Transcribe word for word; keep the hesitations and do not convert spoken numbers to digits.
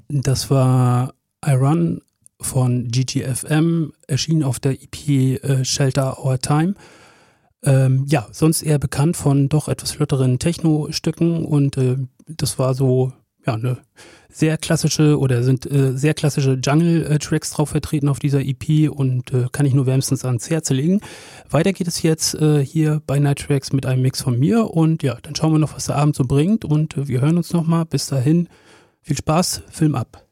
Das war I Run von G G F M, erschienen auf der E P äh, Shelter Our Time. Ähm, ja, sonst eher bekannt von doch etwas flotteren Techno-Stücken und äh, das war so, ja, eine sehr klassische oder sind äh, sehr klassische Jungle-Tracks drauf vertreten auf dieser E P und äh, kann ich nur wärmstens ans Herz legen. Weiter geht es jetzt äh, hier bei Night Tracks mit einem Mix von mir und ja, dann schauen wir noch, was der Abend so bringt und äh, wir hören uns nochmal. Bis dahin, viel Spaß, Film ab.